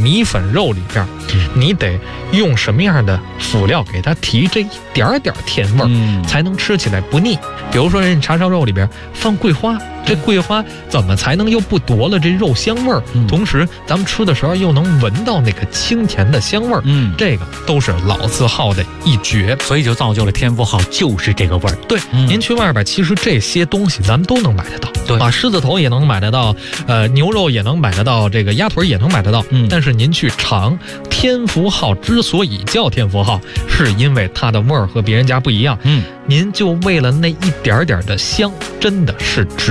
米粉肉里边，你得用什么样的辅料给它提这一点点甜味儿，才能吃起来不腻。比如说人家叉烧肉里边放桂花，这桂花怎么才能又不夺了这肉香味儿？同时咱们吃的时候又能闻到那个清甜的香味儿。这个都是老字号的一绝， 所以就造就了天福号就是这个味儿。 对，您去外边其实这些东西咱们都能买得到。 对啊，狮子头也能买得到，牛肉也能买得到，这个鸭腿也能买得到。但是您去尝天福号之所以叫天福号，是因为它的味儿和别人家不一样。您就为了那一点点的香，真的是值。